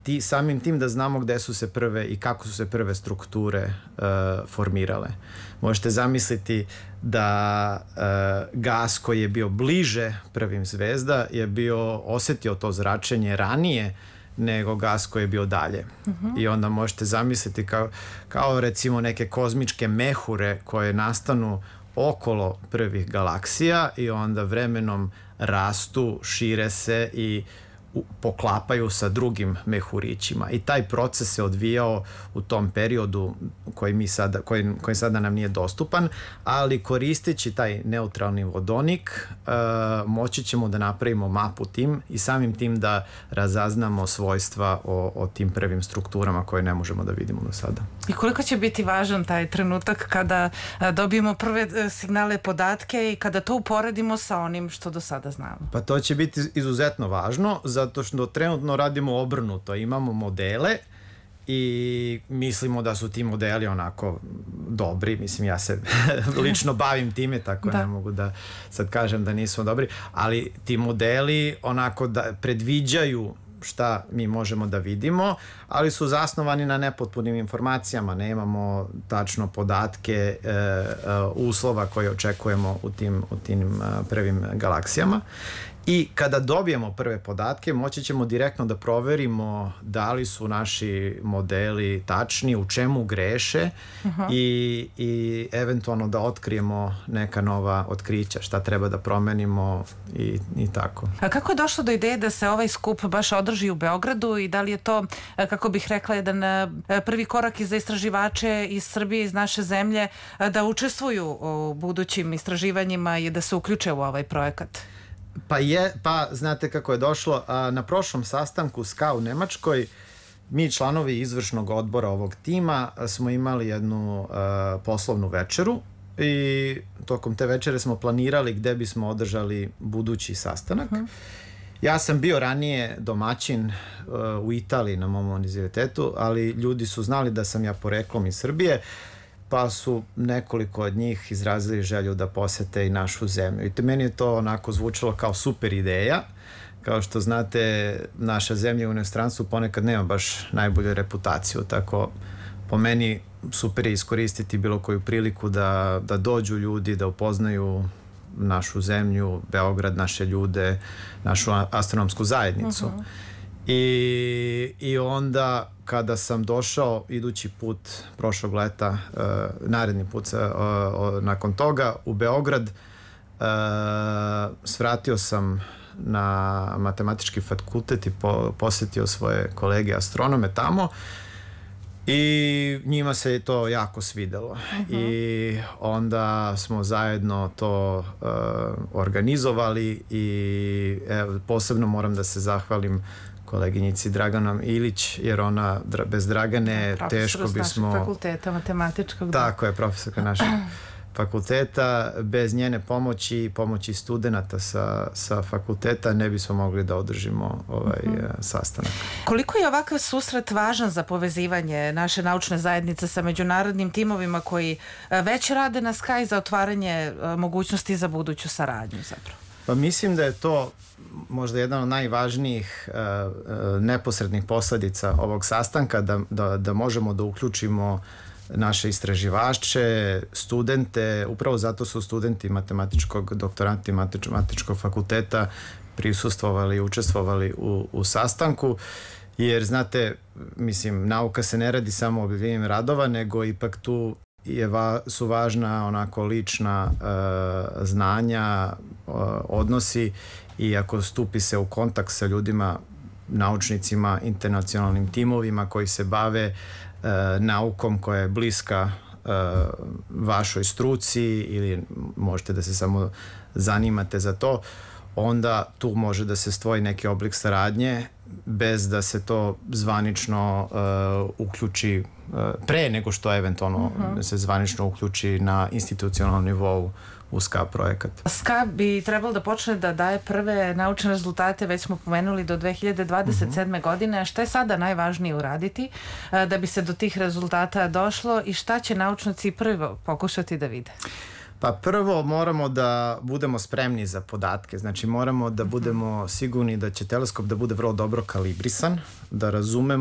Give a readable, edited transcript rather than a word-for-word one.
samim tim da znamo gde su se prve i kako su se prve strukture formirale. Možete zamisliti da gas koji je bio bliže prvim zvezda je osetio to zračenje ranije nego gas koji je bio dalje. I onda možete zamisliti kao recimo neke kozmičke mehure koje nastanu okolo prvih galaksija i onda vremenom rastu, šire se i poklapaju sa drugim mehurićima. I taj proces se odvijao u tom periodu koji sada nam nije dostupan, ali koristeći taj neutralni vodonik moći ćemo da napravimo mapu tim i samim tim da razaznamo svojstva o tim prvim strukturama koje ne možemo da vidimo do sada. I koliko će biti važan taj trenutak kada dobijemo prve signale, podatke i kada to uporedimo sa onim što do sada znamo? Pa to će biti izuzetno važno, zato što trenutno radimo obrnuto. Imamo modele i mislimo da su ti modeli onako dobri. Mislim, ja se lično bavim time, tako ne mogu da sad kažem da nisu dobri, ali ti modeli onako da predviđaju šta mi možemo da vidimo, ali su zasnovani na nepotpunim informacijama. Nemamo tačno podatke uslova koje očekujemo u tim prvim galaksijama. I kada dobijemo prve podatke, moći ćemo direktno da proverimo da li su naši modeli tačni, u čemu greše i eventualno da otkrijemo neka nova otkrića, šta treba da promenimo i tako. A kako je došlo do ideje da se ovaj skup baš održi u Beogradu i da li je to, kako bih rekla, jedan prvi korak i za istraživače iz Srbije, iz naše zemlje, da učestvuju u budućim istraživanjima i da se uključe u ovaj projekat? Pa znate kako je došlo. Na prošlom sastanku SKA u Nemačkoj mi, članovi izvršnog odbora ovog tima, smo imali jednu poslovnu večeru i tokom te večere smo planirali gde bismo održali budući sastanak. Ja sam bio ranije domaćin u Italiji na mom univerzitetu, ali ljudi su znali da sam ja poreklom iz Srbije, pa su nekoliko od njih izrazili želju da posete i našu zemlju. I meni je to onako zvučalo kao super ideja. Kao što znate, naša zemlja u inostranstvu ponekad nema baš najbolju reputaciju, tako po meni super je iskoristiti bilo koju priliku da dođu ljudi, da upoznaju našu zemlju, Beograd, naše ljude, našu astronomsku zajednicu. I onda kada sam došao idući put prošlog leta, naredni put nakon toga u Beograd, svratio sam na matematički fakultet i posetio svoje kolege astronome tamo i njima se to jako svidelo. I onda smo zajedno to organizovali i posebno moram da se zahvalim koleginici Draganom Ilić, jer ona bez Dragane teško bismo... Profesor našeg fakulteta matematičkog. Tako je, profesorka našeg fakulteta. Bez njene pomoći i pomoći studenta sa fakulteta ne bismo mogli da održimo ovaj sastanak. Koliko je ovakav susret važan za povezivanje naše naučne zajednice sa međunarodnim timovima koji već rade na SKA za otvaranje mogućnosti za buduću saradnju zapravo? Pa mislim da je to možda jedan od najvažnijih neposrednih posledica ovog sastanka, da možemo da uključimo naše istraživače, studente. Upravo zato su studenti matematičkog doktoranti matematičkog fakulteta prisustvovali i učestvovali u sastanku, jer znate, mislim, nauka se ne radi samo o objavljivanjem radova, nego ipak tu su važna onako lična znanja, odnosi, i ako stupi se u kontakt sa ljudima, naučnicima, internacionalnim timovima koji se bave naukom koja je bliska vašoj struci ili možete da se samo zanimate za to, onda tu može da se stvori neki oblik saradnje bez da se to zvanično uključi pre nego što eventualno se zvanično uključi na institucionalnom nivou u SKA projekat. SKA bi trebalo da počne da daje prve naučne rezultate, već smo pomenuli, do 2027. godine. A šta je sada najvažnije uraditi da bi se do tih rezultata došlo i šta će naučnici prvo pokušati da vide? Pa prvo moramo da budemo spremni za podatke, znači moramo da budemo sigurni da će teleskop da bude vrlo dobro kalibrisan, da razumemo